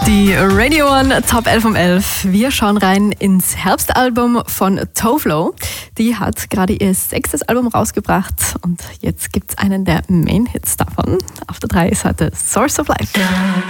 Die Radio One Top 11 um 11. Wir schauen rein ins Herbstalbum von Tovlo. Die hat gerade ihr 6. Album rausgebracht und jetzt gibt's einen der Main-Hits davon. Auf der 3 ist heute Source of Life.